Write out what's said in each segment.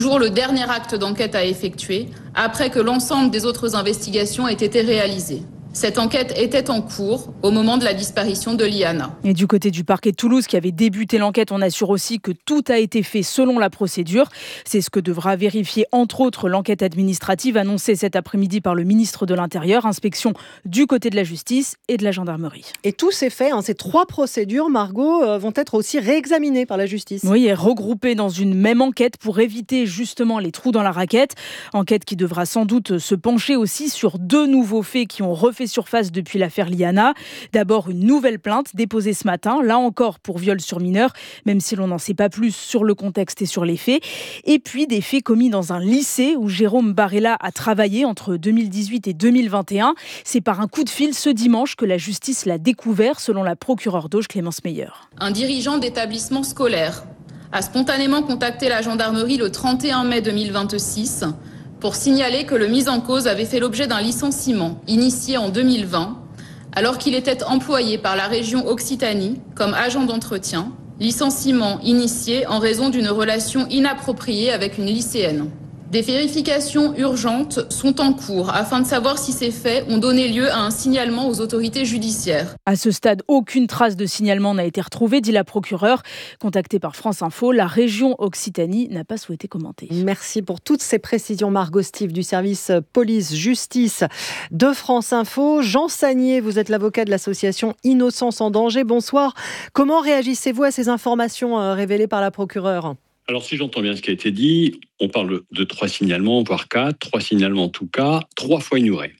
Toujours le dernier acte d'enquête à effectuer, après que l'ensemble des autres investigations aient été réalisées. Cette enquête était en cours au moment de la disparition de Liana. Et du côté du parquet de Toulouse qui avait débuté l'enquête, on assure aussi que tout a été fait selon la procédure. C'est ce que devra vérifier entre autres l'enquête administrative annoncée cet après-midi par le ministre de l'Intérieur. Inspection du côté de la justice et de la gendarmerie. Et tous ces faits, ces 3 procédures, Margot, vont être aussi réexaminées par la justice. Oui, et regroupées dans une même enquête pour éviter justement les trous dans la raquette. Enquête qui devra sans doute se pencher aussi sur 2 nouveaux faits qui ont refait surface depuis l'affaire Liana. D'abord, une nouvelle plainte déposée ce matin, là encore pour viol sur mineur, même si l'on n'en sait pas plus sur le contexte et sur les faits. Et puis des faits commis dans un lycée où Jérôme Barella a travaillé entre 2018 et 2021. C'est par un coup de fil ce dimanche que la justice l'a découvert, selon la procureure d'Auge, Clémence Meyer. Un dirigeant d'établissement scolaire a spontanément contacté la gendarmerie le 31 mai 2026 pour signaler que le mis en cause avait fait l'objet d'un licenciement initié en 2020 alors qu'il était employé par la région Occitanie comme agent d'entretien, licenciement initié en raison d'une relation inappropriée avec une lycéenne. Des vérifications urgentes sont en cours afin de savoir si ces faits ont donné lieu à un signalement aux autorités judiciaires. À ce stade, aucune trace de signalement n'a été retrouvée, dit la procureure. Contactée par France Info, la région Occitanie n'a pas souhaité commenter. Merci pour toutes ces précisions, Margot Steve du service police-justice de France Info. Jean Sagnier, vous êtes l'avocat de l'association Innocence en danger. Bonsoir. Comment réagissez-vous à ces informations révélées par la procureure ? Alors, si j'entends bien ce qui a été dit, on parle de 3 signalements, voire 4, 3 signalements en tout cas, 3 fois ignorés.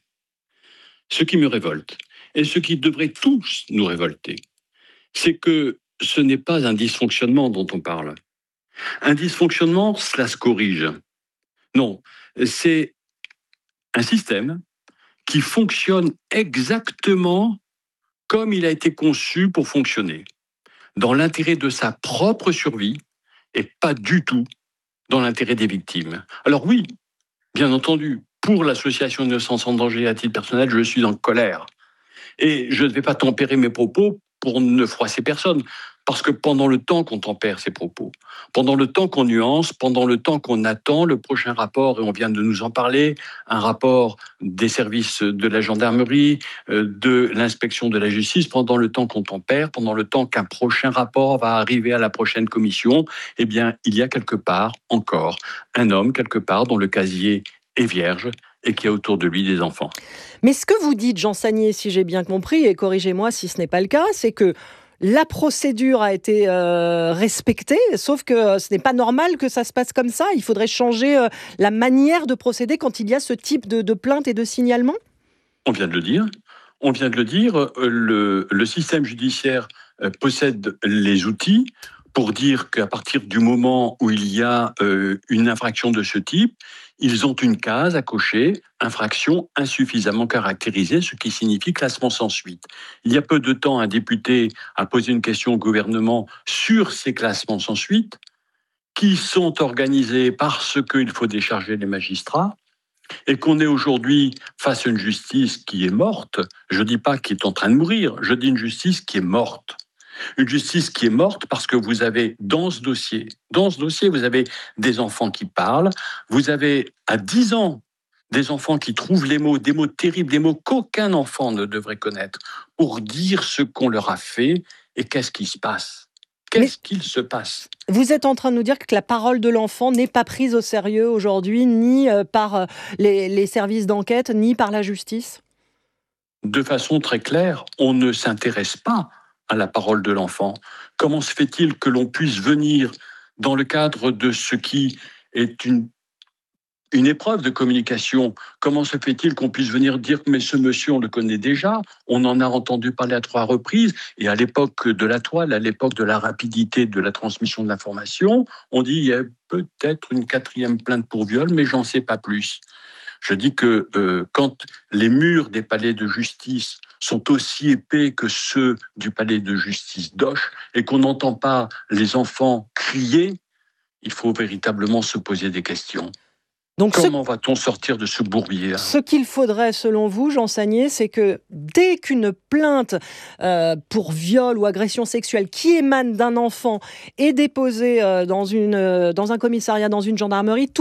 Ce qui me révolte, et ce qui devrait tous nous révolter, c'est que ce n'est pas un dysfonctionnement dont on parle. Un dysfonctionnement, cela se corrige. Non, c'est un système qui fonctionne exactement comme il a été conçu pour fonctionner, dans l'intérêt de sa propre survie, et pas du tout dans l'intérêt des victimes. Alors oui, bien entendu, pour l'association Innocence en danger à titre personnel, je suis en colère. Et je ne vais pas tempérer mes propos pour ne froisser personne. Parce que pendant le temps qu'on tempère ses propos, pendant le temps qu'on nuance, pendant le temps qu'on attend le prochain rapport, et on vient de nous en parler, un rapport des services de la gendarmerie, de l'inspection de la justice, pendant le temps qu'on tempère, pendant le temps qu'un prochain rapport va arriver à la prochaine commission, eh bien, il y a quelque part encore un homme, quelque part, dont le casier est vierge et qui a autour de lui des enfants. Mais ce que vous dites, Jean Sagnier, si j'ai bien compris, et corrigez-moi si ce n'est pas le cas, c'est que la procédure a été respectée, sauf que ce n'est pas normal que ça se passe comme ça. Il faudrait changer la manière de procéder quand il y a ce type de plainte et de signalement. On vient de le dire. Le système judiciaire possède les outils pour dire qu'à partir du moment où il y a une infraction de ce type, ils ont une case à cocher, infraction insuffisamment caractérisée, ce qui signifie classement sans suite. Il y a peu de temps, un député a posé une question au gouvernement sur ces classements sans suite, qui sont organisés parce qu'il faut décharger les magistrats, et qu'on est aujourd'hui face à une justice qui est morte. Je ne dis pas qui est en train de mourir, je dis une justice qui est morte. Une justice qui est morte parce que vous avez dans ce dossier, vous avez des enfants qui parlent, vous avez à 10 ans des enfants qui trouvent des mots terribles, des mots qu'aucun enfant ne devrait connaître, pour dire ce qu'on leur a fait et qu'est-ce qui se passe. Qu'est-ce qu'il se passe ? Vous êtes en train de nous dire que la parole de l'enfant n'est pas prise au sérieux aujourd'hui, ni par les services d'enquête, ni par la justice ? De façon très claire, on ne s'intéresse pas à la parole de l'enfant. Comment se fait-il que l'on puisse venir dans le cadre de ce qui est une épreuve de communication, comment se fait-il qu'on puisse venir dire « mais ce monsieur, on le connaît déjà, on en a entendu parler à 3 reprises » et à l'époque de la toile, à l'époque de la rapidité de la transmission de l'information, on dit « il y a peut-être une 4e plainte pour viol, mais j'en sais pas plus ». Je dis que quand les murs des palais de justice sont aussi épais que ceux du palais de justice d'Auch et qu'on n'entend pas les enfants crier, il faut véritablement se poser des questions. Donc Comment va-t-on sortir de ce bourbier ? Ce qu'il faudrait, selon vous, Jean Sagnier, c'est que dès qu'une plainte pour viol ou agression sexuelle qui émane d'un enfant est déposée dans un commissariat, dans une gendarmerie,